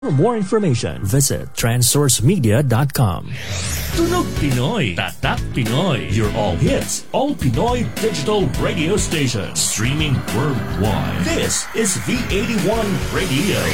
For more information, visit transsourcemedia.com. Tunog Pinoy, Tatak Pinoy. Your all hits, all Pinoy digital radio station. Streaming worldwide. This is V81 Radio.